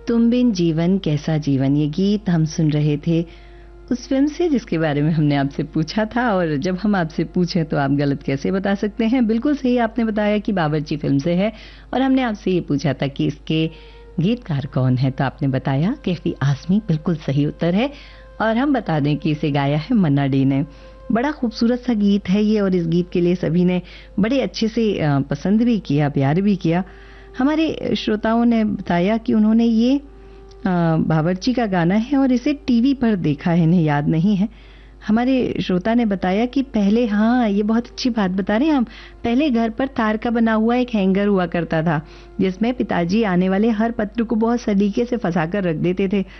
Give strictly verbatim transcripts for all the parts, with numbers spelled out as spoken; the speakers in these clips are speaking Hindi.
तुम बिन जीवन कैसा जीवन, ये गीत हम सुन रहे थे उस फिल्म से जिसके बारे में हमने आपसे पूछा था। और जब हम आपसे पूछें तो आप गलत कैसे बता सकते हैं। बिल्कुल सही आपने बताया कि बावर्ची फिल्म से है। और हमने आपसे ये पूछा था कि इसके गीतकार कौन है, तो आपने बताया कैफी आज़मी, बिल्कुल सही उत्तर है। और हम बता दें कि इसे गाया है मन्ना डे ने। बड़ा खूबसूरत सा गीत है ये, और इस गीत के लिए सभी ने बड़े अच्छे से पसंद भी किया, प्यार भी किया। हमारे श्रोताओं ने बताया कि उन्होंने ये बावर्ची का गाना है और इसे टीवी पर देखा है, इन्हें याद नहीं है। हमारे श्रोता ने बताया कि पहले, हाँ ये बहुत अच्छी बात बता रहे हैं हम, पहले घर पर तार का बना हुआ एक हैंगर हुआ करता था जिसमें पिताजी आने वाले हर पत्र को बहुत सलीके से फंसा कर रख देते थे।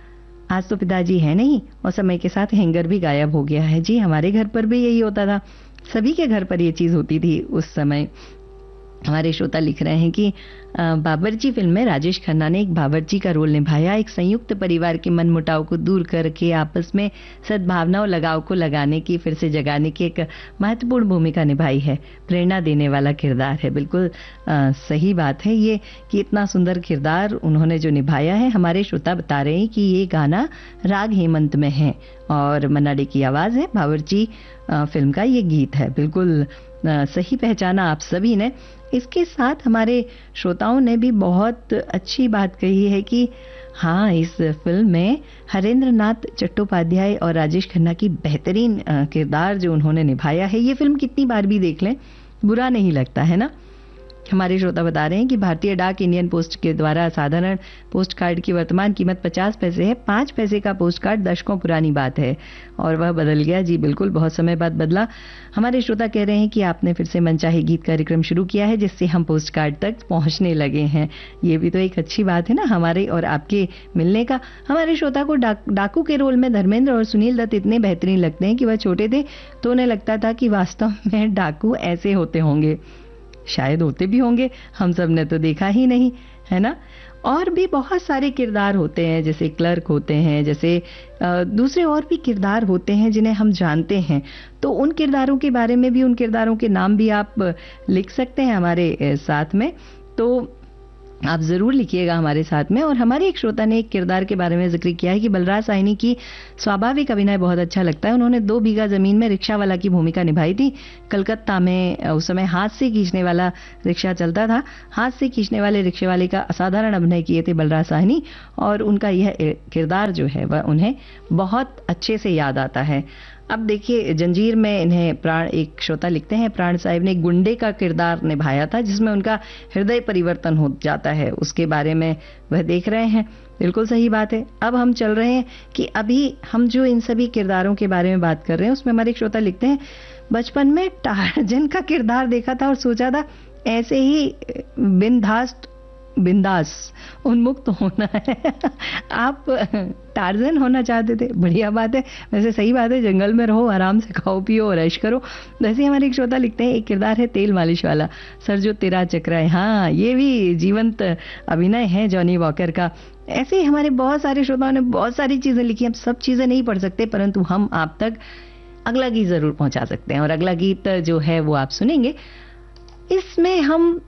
आज तो पिताजी है नहीं और समय के साथ हैंगर भी गायब हो गया है। जी हमारे घर पर भी यही होता था, सभी के घर पर ये चीज होती थी उस समय। हमारे श्रोता लिख रहे हैं कि बावर्ची फिल्म में राजेश खन्ना ने एक बावर्ची का रोल निभाया, एक संयुक्त परिवार के मनमुटाव को दूर करके आपस में सद्भावना और लगाव को लगाने की, फिर से जगाने की एक महत्वपूर्ण भूमिका निभाई है। प्रेरणा देने वाला किरदार है। बिल्कुल आ, सही बात है ये कि इतना सुंदर किरदार उन्होंने जो निभाया है। हमारे श्रोता बता रहे हैं कि ये गाना राग हेमंत में है और मन्ना डे की आवाज़ है। बावर्ची फिल्म का ये गीत है। बिल्कुल सही पहचाना आप सभी ने। इसके साथ हमारे श्रोताओं ने भी बहुत अच्छी बात कही है कि हाँ, इस फिल्म में हरेंद्र नाथ चट्टोपाध्याय और राजेश खन्ना की बेहतरीन किरदार जो उन्होंने निभाया है, ये फिल्म कितनी बार भी देख लें बुरा नहीं लगता है ना। हमारे श्रोता बता रहे हैं कि भारतीय डाक इंडियन पोस्ट के द्वारा साधारण पोस्ट कार्ड की वर्तमान कीमत पचास पैसे है। पाँच पैसे का पोस्ट कार्ड दशकों पुरानी बात है और वह बदल गया। जी बिल्कुल, बहुत समय बाद बदला। हमारे श्रोता कह रहे हैं कि आपने फिर से मनचाहे गीत कार्यक्रम शुरू किया है जिससे हम पोस्ट कार्ड तक पहुंचने लगे हैं। ये भी तो एक अच्छी बात है ना, हमारे और आपके मिलने का। हमारे श्रोता को डाक, डाकू के रोल में धर्मेंद्र और सुनील दत्त इतने बेहतरीन लगते हैं कि वह छोटे थे तो उन्हें लगता था कि वास्तव में डाकू ऐसे होते होंगे। शायद होते भी होंगे, हम सब ने तो देखा ही नहीं, है ना। और भी बहुत सारे किरदार होते हैं, जैसे क्लर्क होते हैं, जैसे दूसरे और भी किरदार होते हैं जिन्हें हम जानते हैं। तो उन किरदारों के बारे में भी, उन किरदारों के नाम भी आप लिख सकते हैं हमारे साथ में। तो आप जरूर लिखिएगा हमारे साथ में। और हमारे एक श्रोता ने एक किरदार के बारे में जिक्र किया है कि बलराज साहनी की स्वाभाविक अभिनय बहुत अच्छा लगता है। उन्होंने दो बीघा जमीन में रिक्शा वाला की भूमिका निभाई थी। कलकत्ता में उस समय हाथ से खींचने वाला रिक्शा चलता था। हाथ से खींचने वाले रिक्शे वाले का असाधारण अभिनय किए थे बलराज साहनी, और उनका यह किरदार जो है वह उन्हें बहुत अच्छे से याद आता है। अब देखिए, जंजीर में इन्हें प्राण, एक श्रोता लिखते हैं, प्राण साहिब ने गुंडे का किरदार निभाया था जिसमें उनका हृदय परिवर्तन हो जाता है, उसके बारे में वह देख रहे हैं। बिल्कुल सही बात है। अब हम चल रहे हैं कि अभी हम जो इन सभी किरदारों के बारे में बात कर रहे हैं उसमें हमारे एक श्रोता लिखते हैं, बचपन में टार्जन का किरदार देखा था और सोचा था ऐसे ही बिंदास बिंदास उन्मुक्त होना है। आप टार्जन होना चाहते थे, बढ़िया बात है। वैसे सही बात है, जंगल में रहो, आराम से खाओ पियो और ऐश करो। वैसे हमारे एक श्रोता लिखते हैं, एक किरदार है तेल मालिश वाला, सर जो तेरा चकराए। हाँ, ये भी जीवंत अभिनय है जॉनी वॉकर का। ऐसे ही हमारे बहुत सारे श्रोताओं ने बहुत सारी चीजें लिखी। हम सब चीजें नहीं पढ़ सकते, परंतु हम आप तक अगला गीत जरूर पहुंचा सकते हैं। और अगला गीत जो है वो आप सुनेंगे। इसमें हम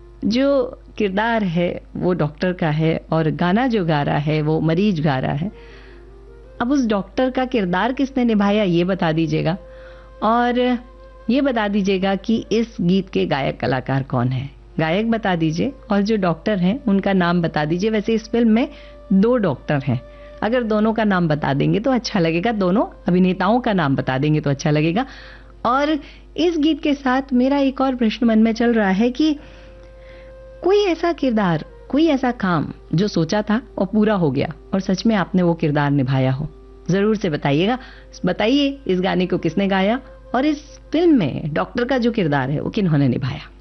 जो किरदार है वो डॉक्टर का है और गाना जो गा रहा है वो मरीज गा रहा है। अब उस डॉक्टर का किरदार किसने निभाया ये बता दीजिएगा, और ये बता दीजिएगा कि इस गीत के गायक कलाकार कौन है। गायक बता दीजिए और जो डॉक्टर हैं उनका नाम बता दीजिए। वैसे इस फिल्म में दो डॉक्टर हैं, अगर दोनों का नाम बता देंगे तो अच्छा लगेगा, दोनों अभिनेताओं का नाम बता देंगे तो अच्छा लगेगा। और इस गीत के साथ मेरा एक और प्रश्न मन में चल रहा है कि कोई ऐसा किरदार, कोई ऐसा काम जो सोचा था और पूरा हो गया और सच में आपने वो किरदार निभाया हो, जरूर से बताइएगा। बताइए इस गाने को किसने गाया और इस फिल्म में डॉक्टर का जो किरदार है वो किन्होंने निभाया।